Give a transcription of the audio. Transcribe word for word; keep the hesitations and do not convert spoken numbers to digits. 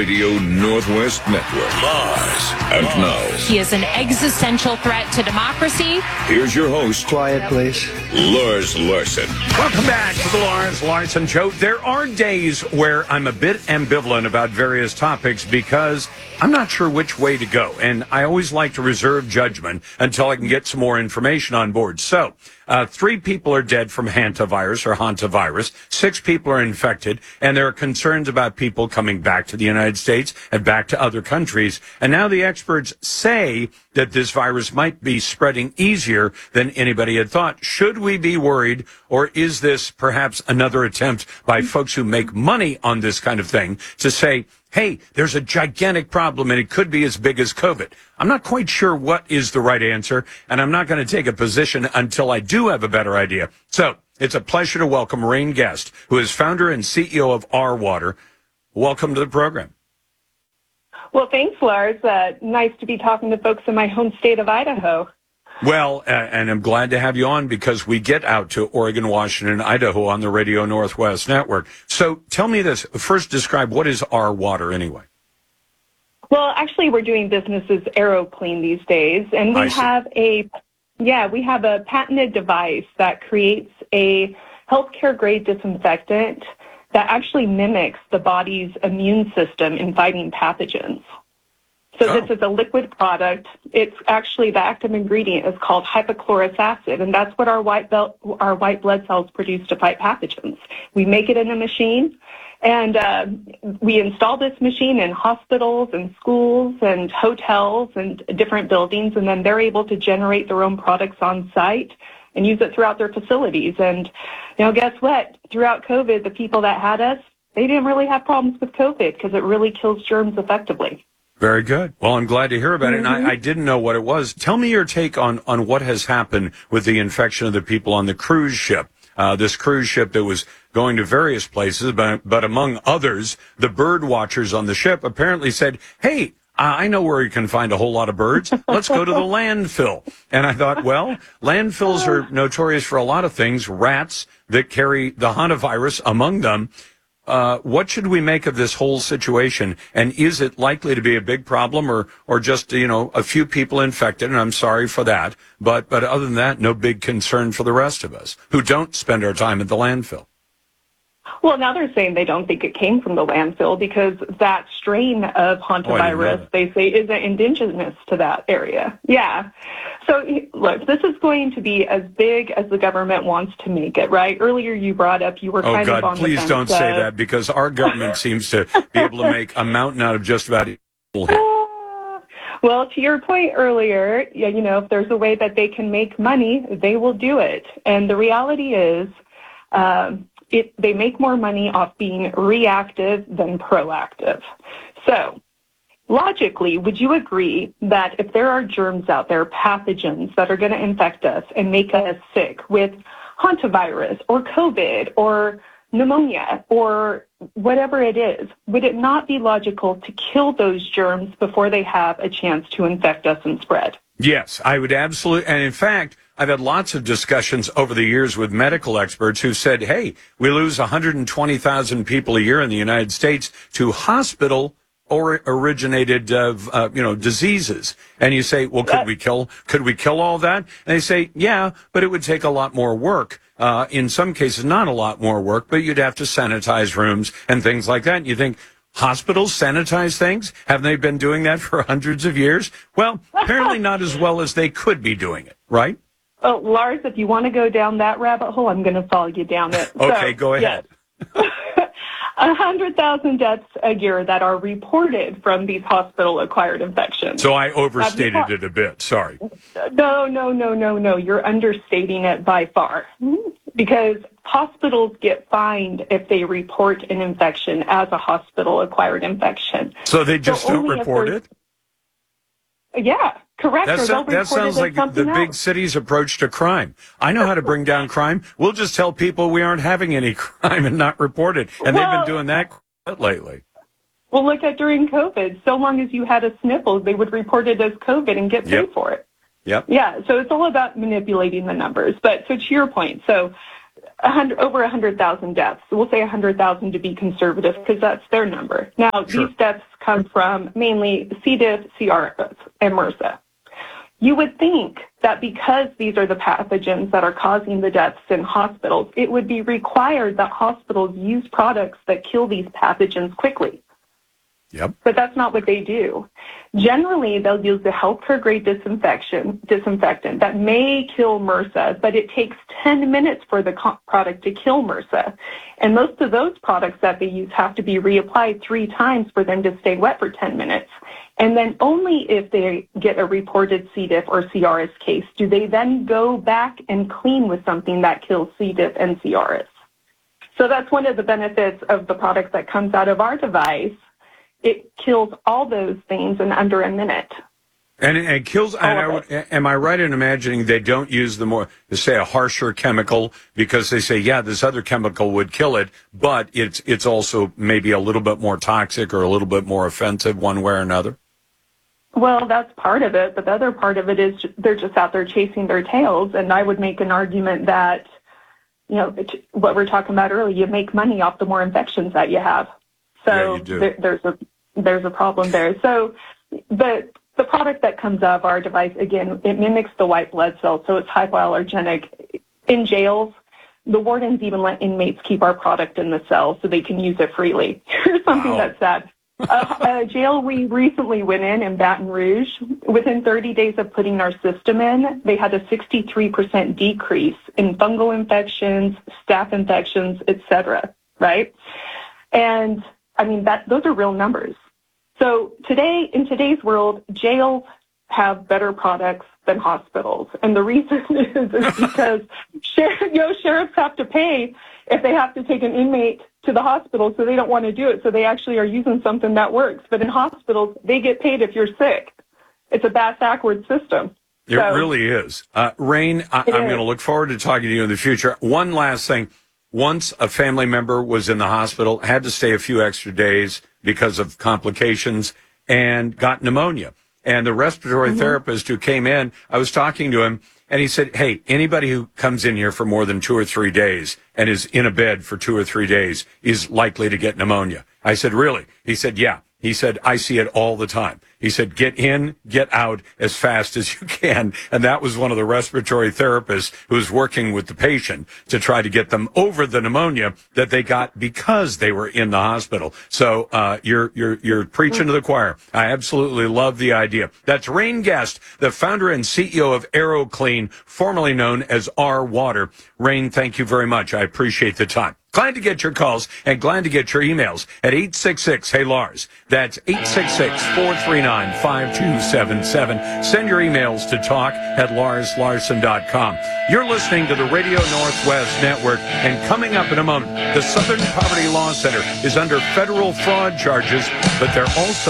Radio Northwest Network. Mars. And now, he is an existential threat to democracy. Here's your host. Quiet, please. Lars Larson. Welcome back to the Lars Larson Show. There are days where I'm a bit ambivalent about various topics because I'm not sure which way to go. And I always like to reserve judgment until I can get some more information on board. So, uh, three people are dead from hantavirus or hantavirus. Six people are infected. And there are concerns about people coming back to the United States and back to other countries. And now the experts say that this virus might be spreading easier than anybody had thought. Should we be worried, or is this perhaps another attempt by folks who make money on this kind of thing to say, hey, there's a gigantic problem and it could be as big as COVID? I'm not quite sure what is the right answer, and I'm not going to take a position until I do have a better idea. So it's a pleasure to welcome Rain Guest, who is founder and C E O of Our Water. Welcome to the program. Well, thanks, Lars. Uh, nice to be talking to folks in my home state of Idaho. Well, uh, and I'm glad to have you on because we get out to Oregon, Washington, Idaho on the Radio Northwest Network. So tell me this. First, describe what is Our Water anyway? Well, actually, we're doing business as AeroClean these days, and we have a, yeah, we have a patented device that creates a healthcare-grade disinfectant that actually mimics the body's immune system in fighting pathogens. So oh. This is a liquid product. It's actually, the active ingredient is called hypochlorous acid, and that's what our white, belt, our white blood cells produce to fight pathogens. We make it in a machine, and uh, we install this machine in hospitals and schools and hotels and different buildings, and then they're able to generate their own products on site and use it throughout their facilities. And, you know, guess what? Throughout COVID, the people that had us, they didn't really have problems with COVID because it really kills germs effectively. Very good. Well, I'm glad to hear about mm-hmm. it, and I, I didn't know what it was. Tell me your take on, on what has happened with the infection of the people on the cruise ship. Uh, this cruise ship that was going to various places, but, but among others, the bird watchers on the ship apparently said, hey, I know where you can find a whole lot of birds. Let's go to the landfill. And I thought, well, landfills are notorious for a lot of things, rats that carry the hantavirus among them. Uh, what should we make of this whole situation? And is it likely to be a big problem or, or just, you know, a few people infected? And I'm sorry for that. But, but other than that, no big concern for the rest of us who don't spend our time at the landfill. Well, now they're saying they don't think it came from the landfill because that strain of hantavirus, oh, they say, isn't indigenous to that area. Yeah. So, look, this is going to be as big as the government wants to make it, right? Earlier you brought up you were oh, kind God, of on the please fence don't of, say that because our government seems to be able to make a mountain out of just about anything. Well, to your point earlier, you know, if there's a way that they can make money, they will do it. And the reality is, um, It, they make more money off being reactive than proactive. So, logically, would you agree that if there are germs out there, pathogens that are going to infect us and make us sick with hantavirus or COVID or pneumonia or whatever it is, would it not be logical to kill those germs before they have a chance to infect us and spread? Yes, I would absolutely. And in fact, I've had lots of discussions over the years with medical experts who said, hey, we lose one hundred twenty thousand people a year in the United States to hospital or originated, uh, uh, you know, diseases. And you say, well, could we kill, could we kill all that? And they say, yeah, but it would take a lot more work. Uh, in some cases, not a lot more work, but you'd have to sanitize rooms and things like that. And you think, hospitals sanitize things? Haven't they been doing that for hundreds of years? Well, apparently not as well as they could be doing it, right? Oh, Lars, if you want to go down that rabbit hole, I'm going to follow you down it. Okay, so, go ahead. Yes. one hundred thousand deaths a year that are reported from these hospital-acquired infections. So I overstated it a bit. Sorry. No, no, no, no, no. You're understating it by far. Because hospitals get fined if they report an infection as a hospital-acquired infection. So they just so don't report it? Yeah, correct. That's a, that sounds like the else. big city's approach to crime. I know how to bring down crime. We'll just tell people we aren't having any crime and not report it. And well, they've been doing that lately. Well, look at during COVID. So long as you had a sniffle, they would report it as COVID and get paid yep. for it. Yep. Yeah, so it's all about manipulating the numbers. But so to your point, so a hundred, over one hundred thousand deaths. We'll say one hundred thousand to be conservative because that's their number. Now, Sure. these deaths come from mainly C. diff, C. R. S, and MRSA. You would think that because these are the pathogens that are causing the deaths in hospitals, it would be required that hospitals use products that kill these pathogens quickly. Yep. But that's not what they do. Generally, they'll use a healthcare-grade disinfection, disinfectant that may kill MRSA, but it takes ten minutes for the co- product to kill MRSA. And most of those products that they use have to be reapplied three times for them to stay wet for ten minutes. And then only if they get a reported C. diff or C. R. S. case do they then go back and clean with something that kills C. diff and C. R. S. So that's one of the benefits of the product that comes out of our device. It kills all those things in under a minute. And it, it kills. And I would, am I right in imagining they don't use the more, say, a harsher chemical because they say, yeah, this other chemical would kill it, but it's it's also maybe a little bit more toxic or a little bit more offensive one way or another? Well, that's part of it, but the other part of it is they're just out there chasing their tails. And I would make an argument that, you know, what we're talking about earlier, you make money off the more infections that you have. So Yeah, you do. there, there's a there's a problem there. So the the product that comes out of our device, again, it mimics the white blood cell, so it's hypoallergenic. In jails, the wardens even let inmates keep our product in the cell so they can use it freely. Here's something Wow. that's sad. a, a jail we recently went in in Baton Rouge, within thirty days of putting our system in, they had a sixty-three percent decrease in fungal infections, staph infections, et cetera, right? And I mean, that those are real numbers. So today, in today's world, jails have better products than hospitals. And the reason is, is because sheriff, you know, sheriffs have to pay if they have to take an inmate to the hospital, so they don't want to do it. So they actually are using something that works. But in hospitals, they get paid if you're sick. It's a bass-backward system. It So, really is. Uh, Rain, I, It I'm is. going to look forward to talking to you in the future. One last thing. Once a family member was in the hospital, had to stay a few extra days because of complications, and got pneumonia. And the respiratory Mm-hmm. therapist who came in, I was talking to him, and he said, hey, anybody who comes in here for more than two or three days and is in a bed for two or three days is likely to get pneumonia. I said, really? He said, yeah. He said, I see it all the time. He said, get in, get out as fast as you can. And that was one of the respiratory therapists who was working with the patient to try to get them over the pneumonia that they got because they were in the hospital. So uh, you're, you're, you're preaching to the choir. I absolutely love the idea. That's Rain Guest, the founder and C E O of AeroClean, formerly known as R Water. Rain, thank you very much. I appreciate the time. Glad to get your calls and glad to get your emails at eight six six, hey Lars. That's eight six six, four three nine, five two seven seven. Send your emails to talk at lars larson dot com. You're listening to the Radio Northwest Network, and coming up in a moment, the Southern Poverty Law Center is under federal fraud charges, but they're also